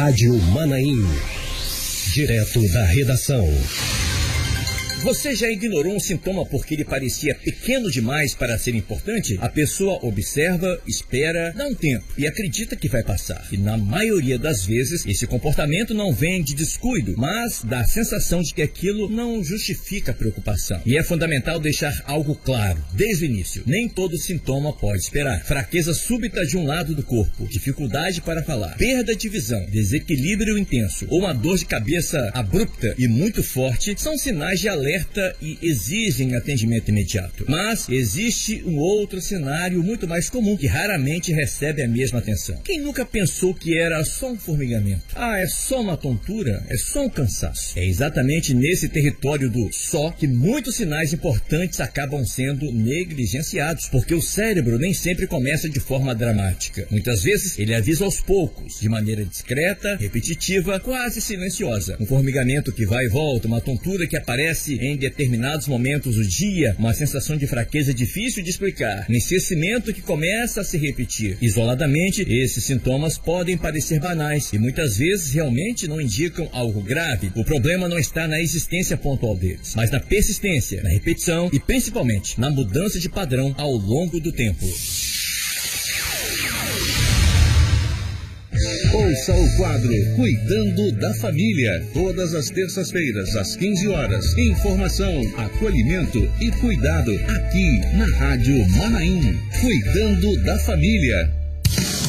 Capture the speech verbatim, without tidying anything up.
Rádio Manaim. Direto da redação. Você já ignorou um sintoma porque ele parecia pequeno demais para ser importante? A pessoa observa, espera, dá um tempo e acredita que vai passar. E na maioria das vezes, esse comportamento não vem de descuido, mas dá a sensação de que aquilo não justifica a preocupação. E é fundamental deixar algo claro, desde o início. Nem todo sintoma pode esperar. Fraqueza súbita de um lado do corpo, dificuldade para falar, perda de visão, desequilíbrio intenso ou uma dor de cabeça abrupta e muito forte são sinais de alerta e exigem atendimento imediato. Mas existe um outro cenário muito mais comum que raramente recebe a mesma atenção. Quem nunca pensou que era só um formigamento? Ah, é só uma tontura? É só um cansaço? É exatamente nesse território do só que muitos sinais importantes acabam sendo negligenciados, porque o cérebro nem sempre começa de forma dramática. Muitas vezes ele avisa aos poucos, de maneira discreta, repetitiva, quase silenciosa. Um formigamento que vai e volta, uma tontura que aparece em determinados momentos do dia, uma sensação de fraqueza difícil de explicar, um esquecimento que começa a se repetir. Isoladamente, esses sintomas podem parecer banais e muitas vezes realmente não indicam algo grave. O problema não está na existência pontual deles, mas na persistência, na repetição e principalmente na mudança de padrão ao longo do tempo. Ouça o quadro Cuidando da Família, todas as terças-feiras, às quinze horas. Informação, acolhimento e cuidado aqui na Rádio Manaim. Cuidando da Família.